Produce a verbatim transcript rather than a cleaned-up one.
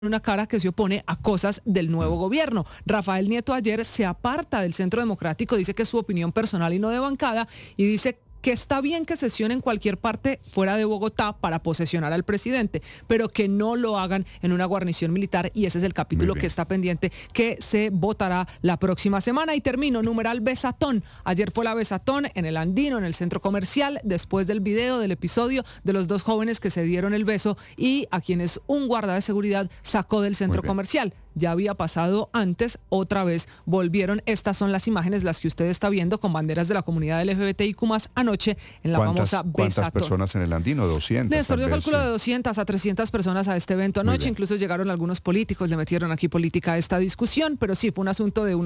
una cara que se opone a cosas del nuevo gobierno. Rafael Nieto ayer se aparta del Centro Democrático, dice que es su opinión personal y no de bancada, y dice que está bien que sesionen en cualquier parte fuera de Bogotá para posesionar al presidente, pero que no lo hagan en una guarnición militar, y ese es el capítulo que está pendiente, que se votará la próxima semana. Y termino, numeral besatón. Ayer fue la besatón en el Andino, en el centro comercial, después del video, del episodio de los dos jóvenes que se dieron el beso y a quienes un guarda de seguridad sacó del centro comercial. Ya había pasado antes, otra vez volvieron. Estas son las imágenes, las que usted está viendo, con banderas de la comunidad L G B T I Q más, anoche en la famosa besatón. ¿Cuántas personas en el Andino? doscientas. Néstor, yo tal vez, calculo sí. de doscientas a trescientas personas a este evento anoche. Incluso llegaron algunos políticos, le metieron aquí política a esta discusión, pero sí, fue un asunto de una